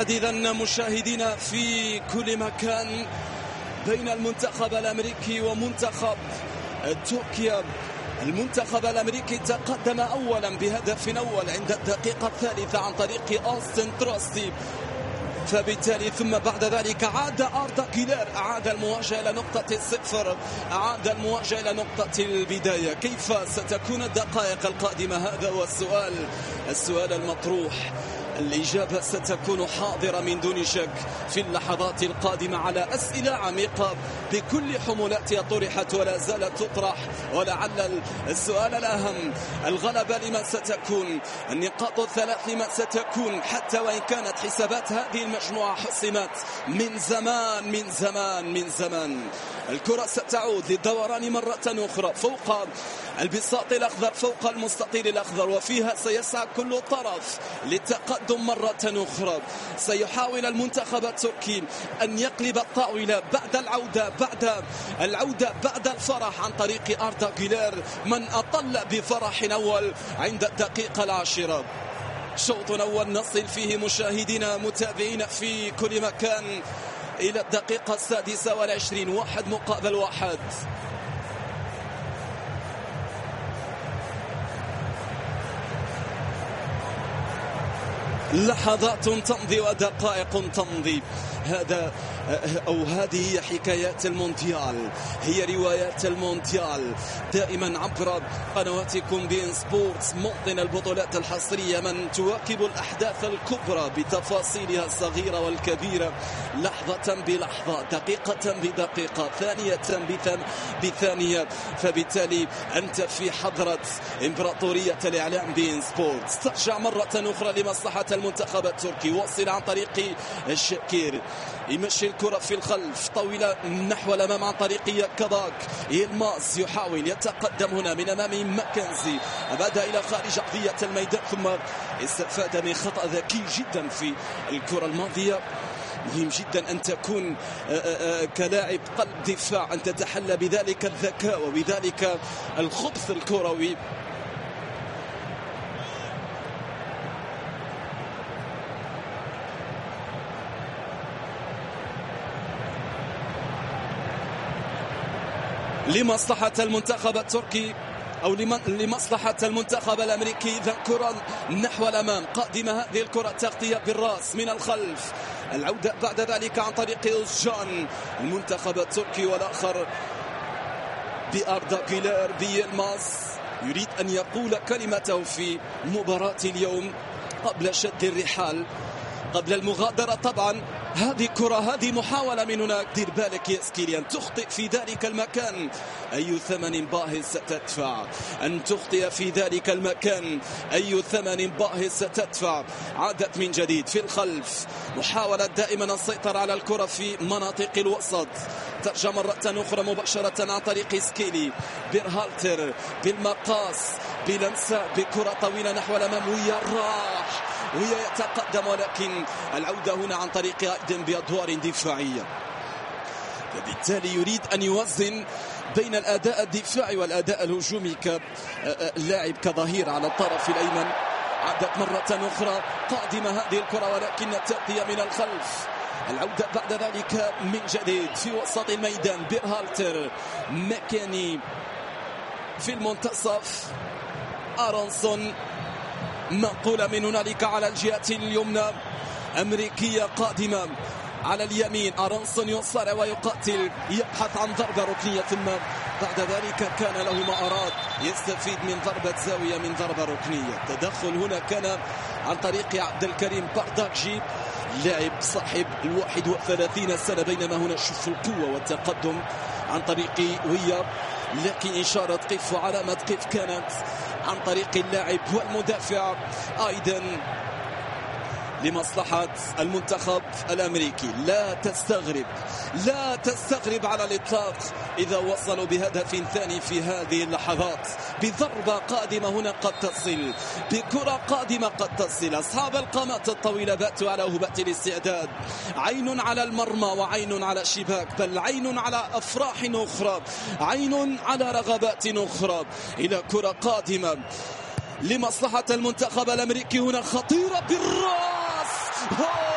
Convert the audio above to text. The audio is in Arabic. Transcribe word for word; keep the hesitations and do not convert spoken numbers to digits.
إذا مشاهدينا في كل مكان، بين المنتخب الأمريكي ومنتخب تركيا. المنتخب الأمريكي تقدم أولا بهدف أول عند الدقيقة الثالثة عن طريق أوستن تروستي، فبالتالي ثم بعد ذلك عاد أردا جيلير، أعاد المواجهة إلى نقطة الصفر، أعاد المواجهة إلى نقطة البداية. كيف ستكون الدقائق القادمة؟ هذا هو السؤال السؤال المطروح. الإجابة ستكون حاضرة من دون شك في اللحظات القادمة على أسئلة عميقة بكل حمولاتها طرحت ولا زالت تطرح. ولعل السؤال الأهم، الغلبة لمن ستكون؟ النقاط الثلاث لمن ستكون؟ حتى وإن كانت حسابات هذه المجموعة حسمت من زمان من زمان من زمان. الكرة ستعود للدوران مرة أخرى فوق البساط الأخضر، فوق المستطيل الأخضر، وفيها سيسعى كل طرف للتقدم مرة أخرى. سيحاول المنتخب التركي أن يقلب الطاولة بعد العودة بعد العودة بعد الفرح عن طريق أردا جيلير، من أطل بفرح أول عند الدقيقة العاشرة. شوط أول نصل فيه مشاهدينا متابعين في كل مكان إلى الدقيقة السادسة والعشرين، واحد مقابل واحد. لحظات تمضي ودقائق تمضي. هذا أو هذه هي حكايات المونديال، هي روايات المونديال، دائما عبر قنواتكم بي إن سبورتس، موطن البطولات الحصرية، من تواكب الأحداث الكبرى بتفاصيلها الصغيرة والكبيرة، لحظة بلحظة، دقيقة بدقيقة، ثانية بثانية. فبالتالي أنت في حضرة إمبراطورية الإعلام بي إن سبورتس. ترجع مرة أخرى لمصلحة المنتخب التركي، وصل عن طريق الشاكير، يمشي الكرة في الخلف طويلة نحو الأمام عن طريق كباك. يلماس يحاول يتقدم هنا من أمام ماكنزي، بدأ إلى خارج أرضية الميدان ثم استفاد من خطأ ذكي جدا في الكرة الماضية. مهم جدا أن تكون كلاعب قلب دفاع، أن تتحلى بذلك الذكاء وبذلك الخبث الكروي. لمصلحة المنتخب التركي أو لمصلحة المنتخب الأمريكي. إذا كرة نحو الأمام قادمة، هذه الكرة تغطية بالرأس من الخلف، العودة بعد ذلك عن طريق أوزجان. المنتخب التركي والآخر بأردا جيلير بيلماس يريد أن يقول كلمته في مباراة اليوم قبل شد الرحال، قبل المغادرة. طبعا هذه كرة، هذه محاولة من هناك، دير بالك يا سكيليان، تخطئ في ذلك المكان أي ثمن باهظ ستدفع، أن تخطئ في ذلك المكان أي ثمن باهظ ستدفع. عادت من جديد في الخلف، محاولة دائما السيطرة على الكرة في مناطق الوسط. ترجع مرة أخرى مباشرة عن طريق سكيلي، بيرهالتر بالمقاس، بلمسة بكرة طويلة نحو الأمام، ويراح ويتقدم، ولكن العودة هنا عن طريق أيضا بأدوار دفاعية. فبالتالي يريد أن يوزن بين الأداء الدفاعي والأداء الهجومي كلاعب كظهير على الطرف الأيمن. عادت مرة أخرى قادمة هذه الكرة، ولكن التغطية من الخلف، العودة بعد ذلك من جديد في وسط الميدان. بيرهالتر، ماكيني في المنتصف، أرونسون منقولة من هنالك على الجهة اليمنى، أمريكية قادمة على اليمين. أرونسون يصارع ويقاتل، يبحث عن ضربة ركنية، ثم بعد ذلك كان له ما أراد، يستفيد من ضربة زاوية من ضربة ركنية. تدخل هنا كان عن طريق عبد الكريم بارداكجي، لاعب صاحب الواحد وثلاثين سنة، بينما هنا شوف القوة والتقدم عن طريق ويا، لكن إشارة قف وعلامة قف كانت عن طريق اللاعب والمدافع أيضا لمصلحة المنتخب الأمريكي. لا تستغرب لا تستغرب على الإطلاق إذا وصلوا بهدف ثاني في هذه اللحظات، بضربة قادمة هنا قد تصل، بكرة قادمة قد تصل. أصحاب القامات الطويلة باتوا على هبة الاستعداد، عين على المرمى وعين على الشباك، بل عين على أفراح أخرى، عين على رغبات أخرى. إلى كرة قادمة لمصلحة المنتخب الأمريكي، هنا خطيرة بالراس.